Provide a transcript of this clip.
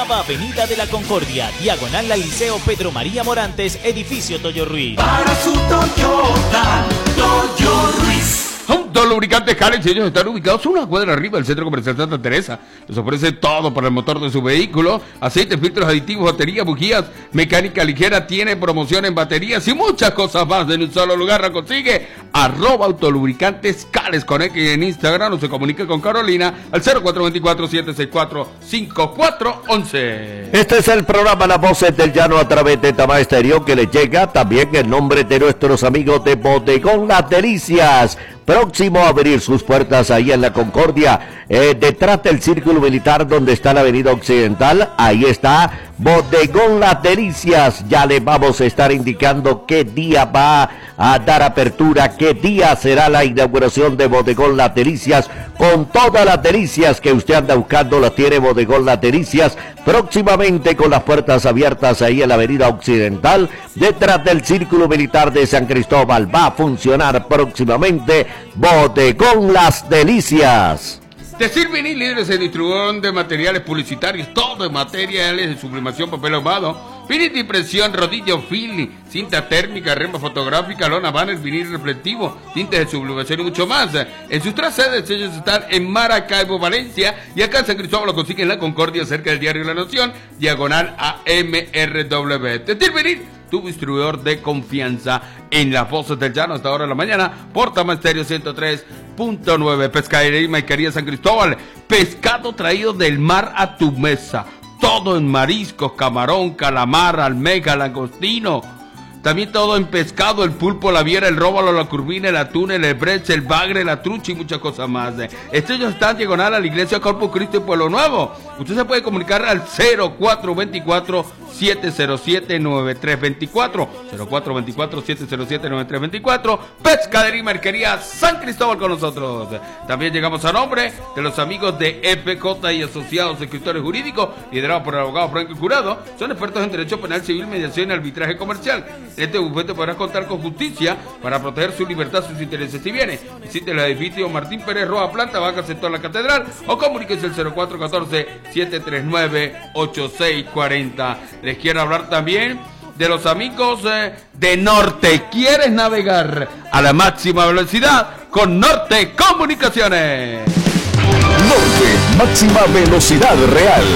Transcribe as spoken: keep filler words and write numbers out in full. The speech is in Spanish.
octava Avenida de la Concordia, diagonal al Liceo Pedro María Morantes, edificio Toyo Ruiz. Para su Toyota, Toyo Ruiz. Lubricantes Calex, ellos están ubicados una cuadra arriba del Centro Comercial Santa Teresa. Les ofrece todo para el motor de su vehículo: aceites, filtros aditivos, baterías, bujías, mecánica ligera, tiene promoción en baterías y muchas cosas más en un solo lugar. La consigue arroba Autolubricantes Calex. Conecte en Instagram o se comunique con Carolina al cero cuatro dos cuatro, siete seis cuatro, cinco cuatro uno uno. Este es el programa Las Voces del Llano a través de Tama Estéreo, que les llega también en nombre de nuestros amigos de Bodegón Las Delicias, próximo a abrir sus puertas ahí en la Concordia, eh, detrás del Círculo Militar donde está la Avenida Occidental. Ahí está Bodegón Las Delicias. Ya le vamos a estar indicando qué día va a dar apertura, qué día será la inauguración de Bodegón Las Delicias, con todas las delicias que usted anda buscando. Las tiene Bodegón Las Delicias, próximamente con las puertas abiertas ahí en la Avenida Occidental, detrás del Círculo Militar de San Cristóbal. Va a funcionar próximamente Bodegón Las Delicias. Decir Vinil, líderes en distribución de materiales publicitarios, todo en materiales de sublimación, papel ahumado, vinil de impresión, rodillo, film, cinta térmica, rema fotográfica, lona, banner, vinil reflectivo, tintes de sublimación y mucho más. En sus tres sedes, ellos están en Maracaibo, Valencia, y acá en San Cristóbal lo consiguen en La Concordia, cerca del diario La Nación, diagonal a M R W. Decir Vinil, tu distribuidor de confianza en Las Voces del Llano, hasta ahora de la mañana, por Tama Estéreo ciento tres punto nueve. Pescadería y Marisquería San Cristóbal, pescado traído del mar a tu mesa, todo en mariscos, camarón, calamar, almeja, langostino, también todo en pescado: el pulpo, la viera, el róbalo, la curvina, el atún, el ebreche, el bagre, la trucha y muchas cosas más. Estos ya están diagonal a la iglesia Corpus Christi Pueblo Nuevo. Usted se puede comunicar al cero cuatro dos cuatro, siete cero siete, nueve tres dos cuatro, cero cuatro dos cuatro, siete cero siete, nueve tres dos cuatro. Pescadería y Marisquería San Cristóbal con nosotros. También llegamos a nombre de los amigos de F J y Asociados Escritores Jurídicos, liderados por el abogado Franco Jurado. Son expertos en derecho penal, civil, mediación y arbitraje comercial. Este bufete podrá contar con justicia para proteger su libertad, sus intereses y bienes. Visite el edificio Martín Pérez Roa, planta baja, sector La Catedral, o comuníquese al cero cuatro uno cuatro, siete tres nueve, ocho seis cuatro cero. Les quiero hablar también de los amigos eh, de Norte. ¿Quieres navegar a la máxima velocidad? Con Norte Comunicaciones. Norte, máxima velocidad real.